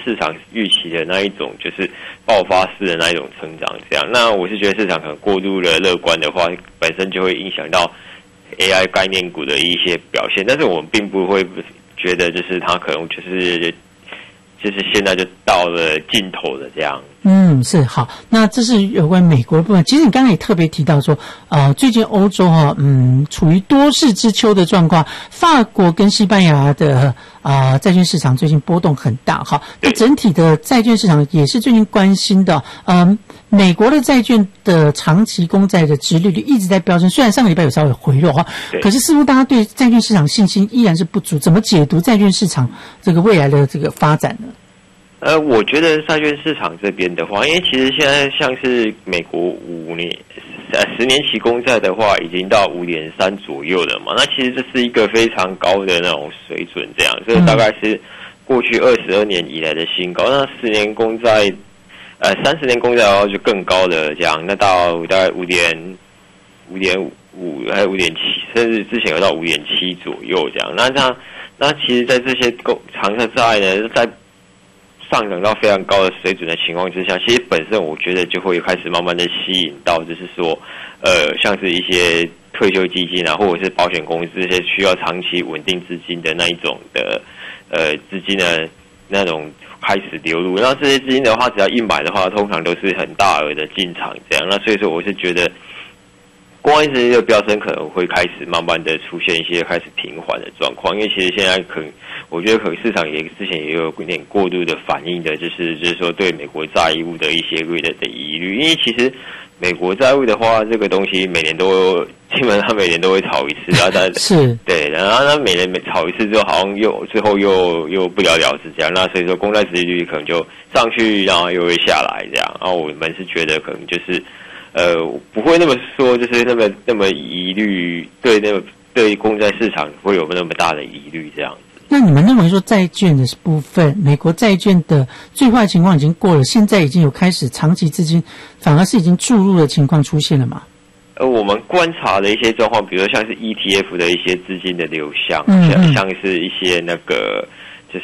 市场预期的那一种就是爆发式的那一种成长这样。那我是觉得市场可能过度的乐观的话，本身就会影响到 AI 概念股的一些表现，但是我们并不会觉得就是它可能就是现在就到了尽头了这样。 是好。那这是有关美国的部分。其实你刚刚也特别提到说，最近欧洲处于多事之秋的状况。法国跟西班牙的债券市场最近波动很大哈。那整体的债券市场也是最近关心的。美国的债券的长期公债的殖利率一直在飙升，虽然上个礼拜有稍微回落哈，可是似乎大家对债券市场信心依然是不足。怎么解读债券市场这个未来的这个发展呢？ 我觉得债券市场这边的话，因为其实现在像是美国10年期公债的话，已经到5.3左右了嘛。那其实这是一个非常高的那种水准，这样，这大概是过去22年以来的新高。那10年公债，30年公债的话就更高了，这样，那到大概5.5还有5.7，甚至之前有到5.7左右这样。那其实，在这些长债呢，在上涨到非常高的水准的情况之下，其实本身我觉得就会开始慢慢的吸引到，就是说，像是一些退休基金啊，或者是保险公司这些需要长期稳定资金的那一种的资金的那种开始流入。那这些资金的话，只要一买的话，通常都是很大额的进场这样。那所以说，我是觉得公安资金的飙升可能会开始慢慢的出现一些开始平缓的状况，因为其实现在我觉得可能市场之前也有点过度的反应的，就是说对美国债务的一些的疑虑，因为其实美国债务的话，这个东西基本上每年都会炒一次，然后是对，然后它每年炒一次之后，好像最后又不了了之这样，那所以说公债殖利率可能就上去，然后又会下来这样。然后我们是觉得可能就是不会那么说，就是那么疑虑，对公债市场会有那么大的疑虑这样。 那你们认为说债券的部分，美国债券的最坏情况已经过了，现在已经有开始长期资金反而是已经注入的情况出现了吗？ 我们观察的一些状况，比如说像是 ETF 的一些资金的流向，像是一些那个就是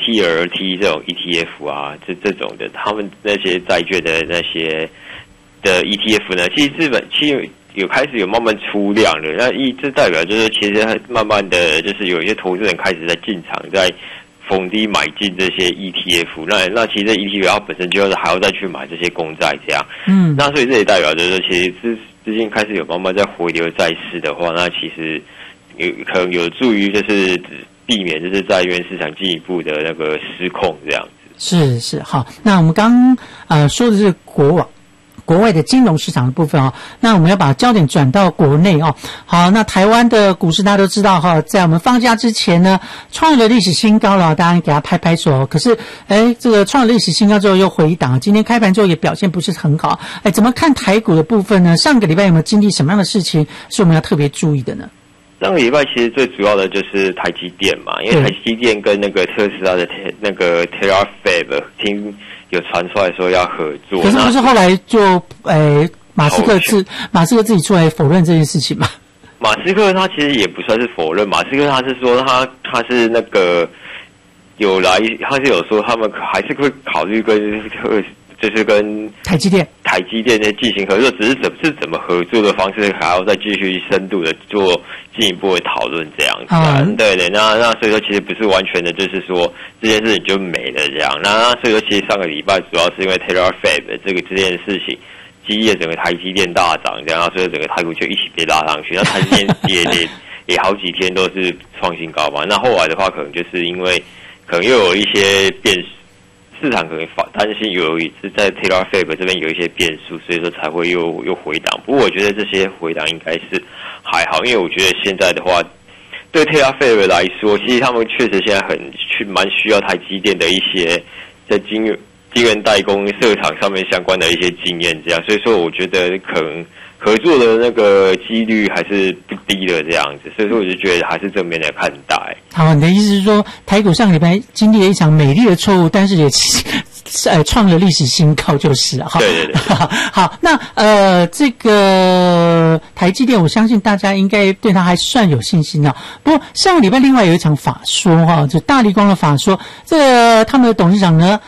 TLT 这种 ETF 啊，这种的，他们那些债券的那些的 ETF 呢，其实有开始有慢慢出量了，那这代表就是其实慢慢的就是有一些投资人开始在进场，在逢低买进这些 ETF， 那其实这 ETF 它本身就是还要再去买这些公债这样，那所以这也代表就是其实资金开始有慢慢在回流债市的话，那其实可能有助于就是避免就是债券市场进一步的那个失控这样子。 是好，那我们刚说的是国外的金融市场的部分那我们要把焦点转到国内好，那台湾的股市大家都知道在我们放假之前呢，创了历史新高了，大家给他拍拍手可是这个创了历史新高之后又回档，今天开盘之后也表现不是很好。怎么看台股的部分呢？上个礼拜有没有经历什么样的事情是我们要特别注意的呢？ 上个礼拜其实最主要的就是台积电嘛，因为台积电跟那个特斯拉的那个 Terafab 有传出来说要合作， 可是不是后来就马斯克自己出来否认这件事情吗？ 马斯克他其实也不算是否认，马斯克他是说他是那个他是有说他们还是会考虑就是跟台积电进行合作，只是怎么合作的方式还要再继续深度的做进一步的讨论这样子对，那所以说其实不是完全的就是说这件事情就没了这样，那所以说其实上个礼拜主要是因为 Terafab 这件事情激励了整个台积电大涨这样，所以整个台股就一起被拉上去，那台积电也好几天都是创新高嘛，那后来的话可能就是因为可能又有一些市场可能担心是在 Terafab 这边有一些变数，所以说才会又回档。不过我觉得这些回档应该是还好，因为我觉得现在的话，对 Terafab 来说，其实他们确实现在蛮需要台积电的一些在晶圆代工设厂上面相关的一些经验，这样，所以说我觉得可能合作的那个几率还是不低的这样子，所以说我就觉得还是正面的看待。 好，你的意思是说，台股上个礼拜经历了一场美丽的错误，但是也创了历史新高，就是对。 好，那这个台积电，我相信大家应该对它还算有信心不过上个礼拜另外有一场法说就大立光的法说，这个他们的董事长呢